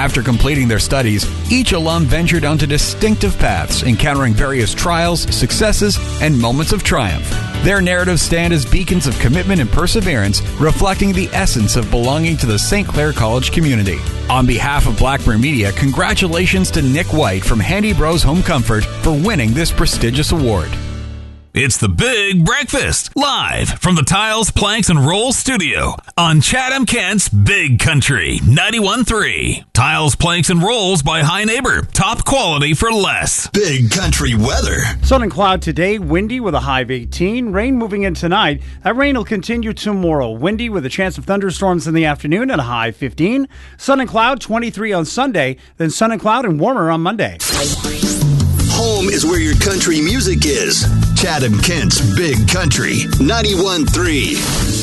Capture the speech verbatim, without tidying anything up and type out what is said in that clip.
After completing their studies, each alum ventured onto distinctive paths, encountering various trials, successes, and moments of triumph. Their narratives stand as beacons of commitment and perseverance, reflecting the essence of belonging to the Saint Clair College community. On behalf of Blackburn Media, congratulations to Nick White from Handy Bros Home Comfort for winning this prestigious award. It's the Big Breakfast, live from the Tiles, Planks, and Rolls studio on Chatham-Kent's Big Country ninety-one point three. Tiles, Planks, and Rolls by High Neighbor. Top quality for less. Big Country weather. Sun and cloud today, windy with a high of eighteen. Rain moving in tonight. That rain will continue tomorrow. Windy with a chance of thunderstorms in the afternoon and a high of fifteen. Sun and cloud, twenty-three on Sunday. Then sun and cloud and warmer on Monday. Home is where your country music is. Chatham-Kent's Big Country ninety-one point three.